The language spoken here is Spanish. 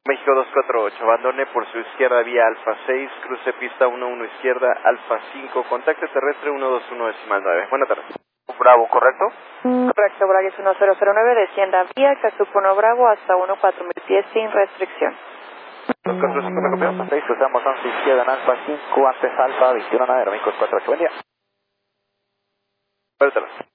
México 248, abandone por su izquierda vía Alfa 6, cruce pista 11 izquierda, Alfa 5, contacto terrestre 121.9. Buenas tardes. Bravo, ¿correcto? Correcto, Bragues 1009, descienda vía Casupono Bravo hasta 14000 pies sin restricción. 245, ¿me copió? 6, cruzamos 11 izquierda en Alfa 5, antes Alfa 21 México 248, buen día. Buenas tardes.